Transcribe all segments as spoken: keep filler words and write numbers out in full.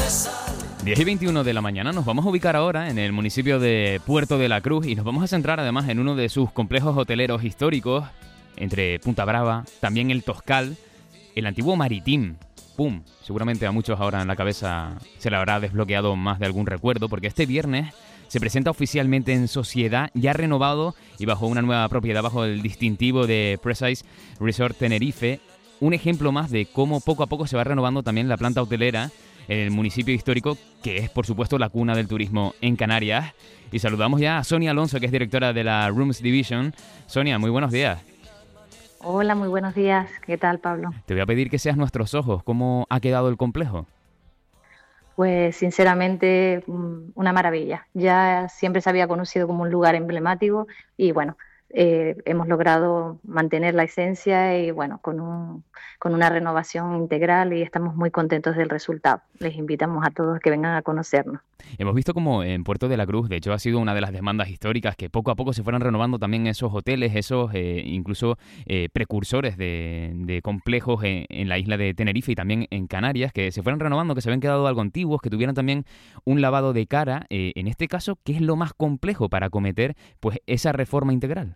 diez y veintiuno de la mañana nos vamos a ubicar ahora en el municipio de Puerto de la Cruz y nos vamos a centrar además en uno de sus complejos hoteleros históricos, entre Punta Brava, también el Toscal, el antiguo Maritim. ¡Pum! Seguramente a muchos ahora en la cabeza se le habrá desbloqueado más de algún recuerdo, porque este viernes se presenta oficialmente en sociedad, ya renovado y bajo una nueva propiedad, bajo el distintivo de Precise Resort Tenerife. Un ejemplo más de cómo poco a poco se va renovando también la planta hotelera en el municipio histórico, que es por supuesto la cuna del turismo en Canarias. Y saludamos ya a Sonia Alonso, que es directora de la Rooms Division. Sonia, muy buenos días. Hola, muy buenos días. ¿Qué tal, Pablo? Te voy a pedir que seas nuestros ojos. ¿Cómo ha quedado el complejo? Pues sinceramente una maravilla. Ya siempre se había conocido como un lugar emblemático y bueno, eh, hemos logrado mantener la esencia y bueno, con, un, con una renovación integral y estamos muy contentos del resultado. Les invitamos a todos que vengan a conocernos. Hemos visto como en Puerto de la Cruz, de hecho ha sido una de las demandas históricas, que poco a poco se fueran renovando también esos hoteles, esos eh, incluso eh, precursores de, de complejos en, en la isla de Tenerife y también en Canarias, que se fueran renovando, que se habían quedado algo antiguos, que tuvieran también un lavado de cara. Eh, en este caso, ¿qué es lo más complejo para acometer pues esa reforma integral?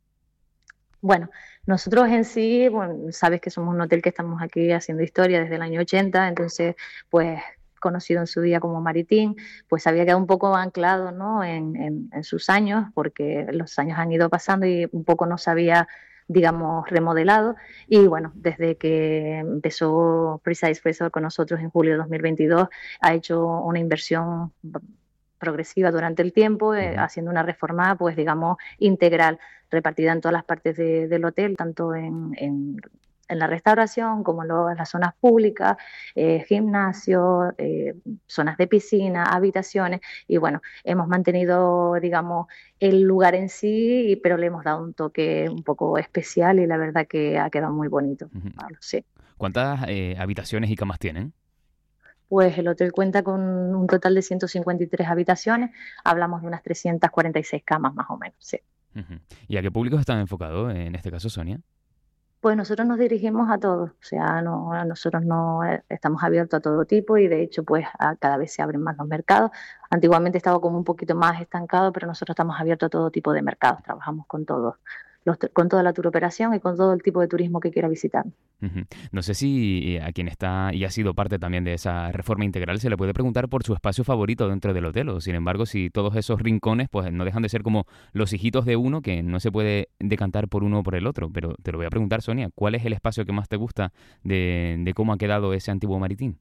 Bueno, nosotros en sí, bueno, sabes que somos un hotel que estamos aquí haciendo historia desde el año ochenta, entonces, pues, conocido en su día como Maritim, pues había quedado un poco anclado, ¿no?, en, en, en sus años, porque los años han ido pasando y un poco no se había, digamos, remodelado. Y bueno, desde que empezó Precise Resort con nosotros en julio de dos mil veintidós, ha hecho una inversión progresiva durante el tiempo, eh, haciendo una reforma, pues digamos, integral, repartida en todas las partes de, del hotel, tanto en, en, en la restauración como en, lo, en las zonas públicas, eh, gimnasio, eh, zonas de piscina, habitaciones, y bueno, hemos mantenido, digamos, el lugar en sí, pero le hemos dado un toque un poco especial y la verdad que ha quedado muy bonito. Uh-huh. Pablo, sí. ¿Cuántas eh, habitaciones y camas tienen? Pues el hotel cuenta con un total de ciento cincuenta y tres habitaciones, hablamos de unas trescientas cuarenta y seis camas más o menos, sí. Uh-huh. ¿Y a qué público están enfocados en este caso, Sonia? Pues nosotros nos dirigimos a todos, o sea, no, nosotros no estamos abiertos a todo tipo y de hecho pues a, cada vez se abren más los mercados. Antiguamente estaba como un poquito más estancado, pero nosotros estamos abiertos a todo tipo de mercados, trabajamos con todos. Los, con toda la turoperación y con todo el tipo de turismo que quiera visitar. Uh-huh. No sé si a quien está y ha sido parte también de esa reforma integral se le puede preguntar por su espacio favorito dentro del hotel, o sin embargo si todos esos rincones pues no dejan de ser como los hijitos de uno, que no se puede decantar por uno o por el otro. Pero te lo voy a preguntar, Sonia, ¿cuál es el espacio que más te gusta de, de cómo ha quedado ese antiguo Maritim?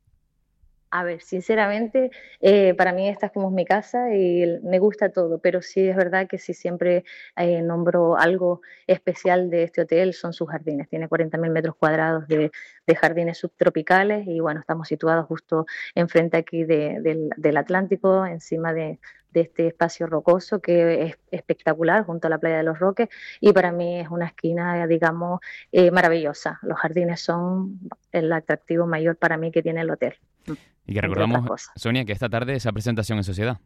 A ver, sinceramente, eh, para mí esta es como mi casa y me gusta todo, pero sí es verdad que sí siempre eh, nombro algo especial de este hotel, son sus jardines. Tiene cuarenta mil metros cuadrados de, de jardines subtropicales y bueno, estamos situados justo enfrente aquí de, de, del Atlántico, encima de, de este espacio rocoso que es espectacular junto a la playa de Los Roques y para mí es una esquina, digamos, eh, maravillosa. Los jardines son el atractivo mayor para mí que tiene el hotel. Y que recordamos, Sonia, que esta tarde esa presentación en sociedad.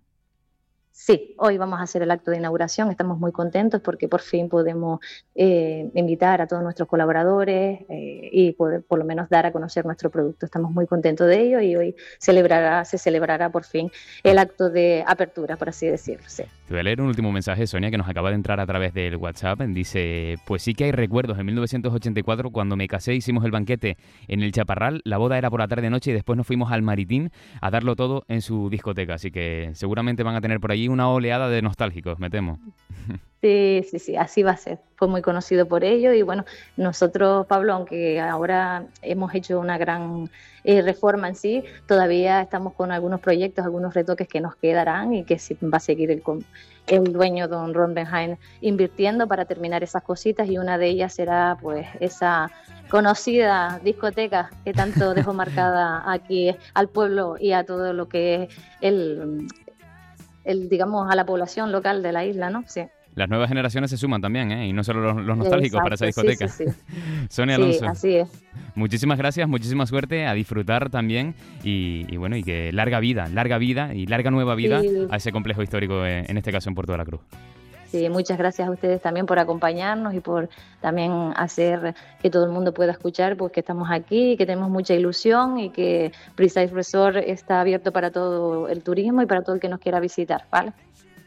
Sí, hoy vamos a hacer el acto de inauguración, estamos muy contentos porque por fin podemos eh, invitar a todos nuestros colaboradores eh, y poder por lo menos dar a conocer nuestro producto. Estamos muy contentos de ello y hoy celebrará, se celebrará por fin el acto de apertura, por así decirlo. Sí. Te voy a leer un último mensaje, Sonia, que nos acaba de entrar a través del WhatsApp. Dice, pues sí que hay recuerdos. En mil novecientos ochenta y cuatro, cuando me casé, hicimos el banquete en el Chaparral. La boda era por la tarde-noche y después nos fuimos al Maritim a darlo todo en su discoteca. Así que seguramente van a tener por allí una oleada de nostálgicos, me temo. Sí, sí, sí, así va a ser. Fue muy conocido por ello y bueno, nosotros, Pablo, aunque ahora hemos hecho una gran eh, reforma en sí, todavía estamos con algunos proyectos, algunos retoques que nos quedarán y que sí va a seguir el, el dueño, don Ron Benheim, invirtiendo para terminar esas cositas y una de ellas será pues esa conocida discoteca que tanto dejó marcada aquí al pueblo y a todo lo que es el... El, digamos, a la población local de la isla, ¿no? Sí. Las nuevas generaciones se suman también, ¿eh? Y no solo los, los nostálgicos. Exacto, para esa discoteca. Sí, sí, sí. Sonia Alonso. Sí, así es. Muchísimas gracias, muchísima suerte, a disfrutar también y, y bueno, y que larga vida, larga vida y larga nueva vida sí. a ese complejo histórico, en este caso en Puerto de la Cruz. Sí, muchas gracias a ustedes también por acompañarnos y por también hacer que todo el mundo pueda escuchar, pues que estamos aquí, que tenemos mucha ilusión y que Precise Resort está abierto para todo el turismo y para todo el que nos quiera visitar, ¿vale?